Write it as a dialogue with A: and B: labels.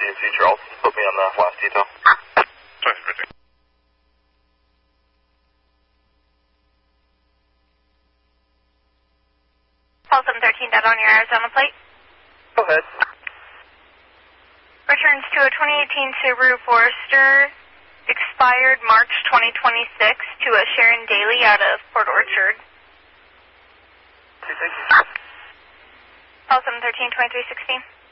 A: CNC Charles. Put me on the last detail.
B: Sorry, Richard.
C: Call 713 dead on your Arizona plate.
A: Go ahead.
C: Returns to a 2018 Subaru Forester, expired March 2026, to a Sharon Daly out of Port Orchard.
A: Okay, thank you.
C: Call 713-2316.